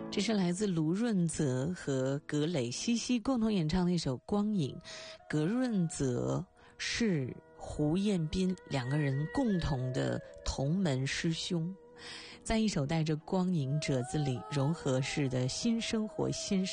这是来自卢润泽和葛蕾西西共同演唱的一首《光影》。葛润泽是胡彦斌两个人共同的同门师兄，在一首带着光影褶子里柔和式的新生活新